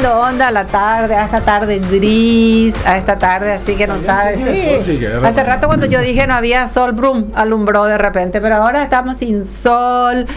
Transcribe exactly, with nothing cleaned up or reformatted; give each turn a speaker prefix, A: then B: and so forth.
A: dando onda a la tarde, a esta tarde gris, a esta tarde así que no sabes. Sí.
B: Sí, que
A: Hace rato cuando yo dije no había sol, brum, alumbró de repente, pero ahora estamos sin sol,